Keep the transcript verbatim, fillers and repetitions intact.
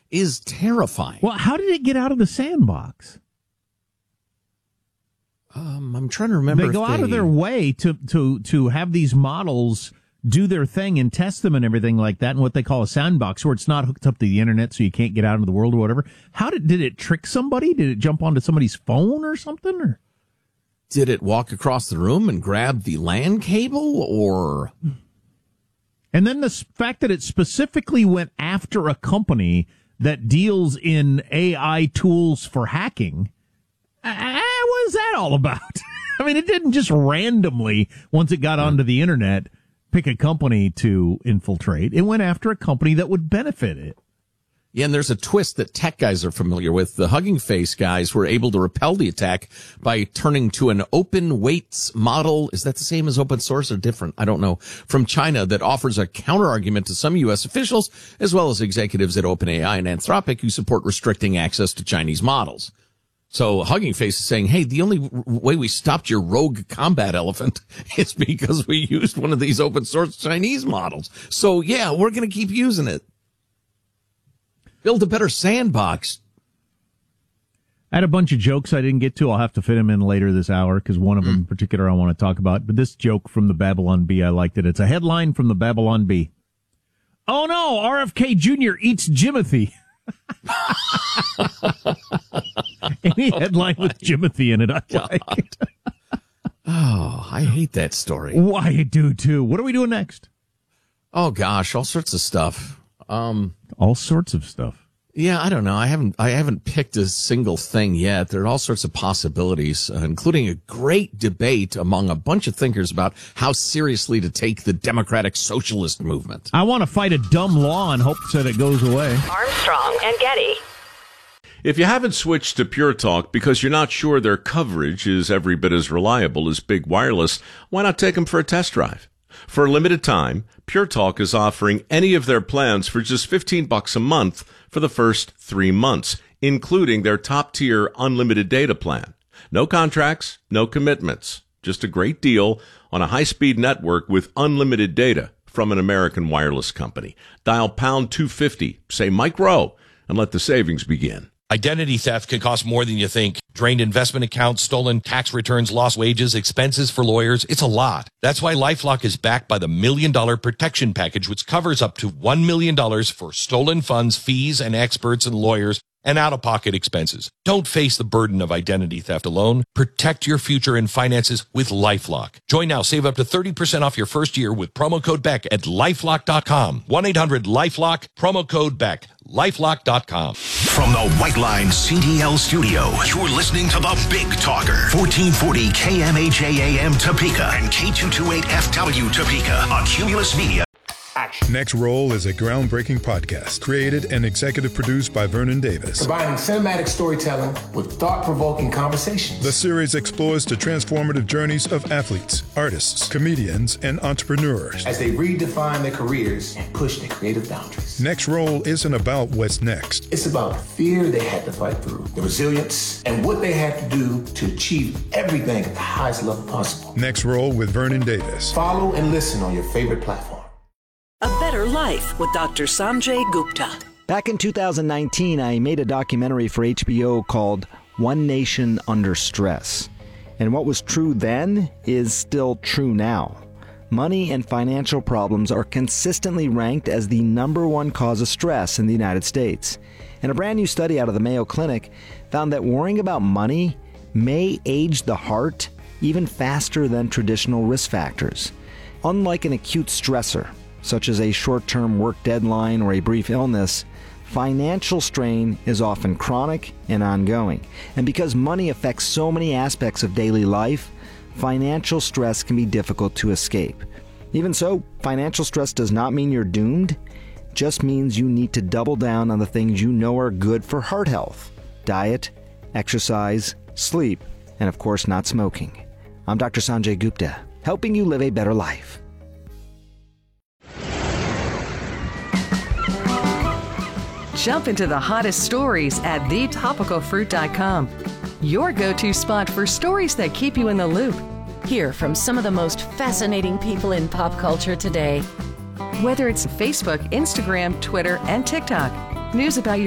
is terrifying. Well, how did it get out of the sandbox? Um, I'm trying to remember. They go if out they... of their way to, to, to have these models do their thing and test them and everything like that in what they call a sandbox, where it's not hooked up to the internet so you can't get out into the world or whatever. How did did it trick somebody? Did it jump onto somebody's phone or something? Or did it walk across the room and grab the LAN cable? Or and then the fact that it specifically went after a company that deals in A I tools for hacking. Uh, what is that all about? I mean, it didn't just randomly, once it got onto the internet, pick a company to infiltrate. It went after a company that would benefit it. Yeah, and there's a twist that tech guys are familiar with. The Hugging Face guys were able to repel the attack by turning to an open weights model. Is that the same as open source or different? I don't know. From China, that offers a counter-argument to some U S officials, as well as executives at OpenAI and Anthropic, who support restricting access to Chinese models. So Hugging Face is saying, hey, the only way we stopped your rogue combat elephant is because we used one of these open source Chinese models. So, yeah, we're going to keep using it. Build a better sandbox. I had a bunch of jokes I didn't get to. I'll have to fit them in later this hour because one of them in particular I want to talk about. But this joke from the Babylon Bee, I liked it. It's a headline from the Babylon Bee. Oh, no, R F K Junior eats Jimothy. Any headline oh with Jimothy in it, I like. Oh, I hate that story. Why, I do too. What are we doing next? Oh gosh, all sorts of stuff. Um, all sorts of stuff. Yeah, I don't know. I haven't, I haven't picked a single thing yet. There are all sorts of possibilities, uh, including a great debate among a bunch of thinkers about how seriously to take the democratic socialist movement. I want to fight a dumb law and hope that it goes away. Armstrong and Getty. If you haven't switched to Pure Talk because you're not sure their coverage is every bit as reliable as Big Wireless, why not take them for a test drive? For a limited time, Pure Talk is offering any of their plans for just fifteen bucks a month for the first three months, including their top-tier unlimited data plan. No contracts, no commitments, just a great deal on a high-speed network with unlimited data from an American wireless company. Dial pound two fifty, say Mike Rowe, and let the savings begin. Identity theft can cost more than you think. Drained investment accounts, stolen tax returns, lost wages, expenses for lawyers. It's a lot. That's why LifeLock is backed by the Million Dollar Protection Package, which covers up to one million dollars for stolen funds, fees, and experts and lawyers, and out-of-pocket expenses. Don't face the burden of identity theft alone. Protect your future and finances with LifeLock. Join now. Save up to thirty percent off your first year with promo code Beck at lifelock dot com. one eight hundred lifelock, promo code Beck. lifelock dot com. From the White Line C D L studio, you're listening to the Big Talker, fourteen forty K M H A A M Topeka and K two twenty-eight F W Topeka on Cumulus Media. Action. Next Roll is a groundbreaking podcast created and executive produced by Vernon Davis. Combining cinematic storytelling with thought-provoking conversations. The series explores the transformative journeys of athletes, artists, comedians, and entrepreneurs as they redefine their careers and push their creative boundaries. Next Roll isn't about what's next. It's about the fear they had to fight through, the resilience, and what they had to do to achieve everything at the highest level possible. Next Roll with Vernon Davis. Follow and listen on your favorite platform. A Better Life with Doctor Sanjay Gupta. Back in two thousand nineteen, I made a documentary for H B O called One Nation Under Stress. And what was true then is still true now. Money and financial problems are consistently ranked as the number one cause of stress in the United States. And a brand new study out of the Mayo Clinic found that worrying about money may age the heart even faster than traditional risk factors. Unlike an acute stressor, such as a short-term work deadline or a brief illness, financial strain is often chronic and ongoing. And because money affects so many aspects of daily life, financial stress can be difficult to escape. Even so, financial stress does not mean you're doomed. It just means you need to double down on the things you know are good for heart health: diet, exercise, sleep, and of course not smoking. I'm Doctor Sanjay Gupta, helping you live a better life. Jump into the hottest stories at the topical fruit dot com. Your go-to spot for stories that keep you in the loop. Hear from some of the most fascinating people in pop culture today. Whether it's Facebook, Instagram, Twitter, and TikTok, news about your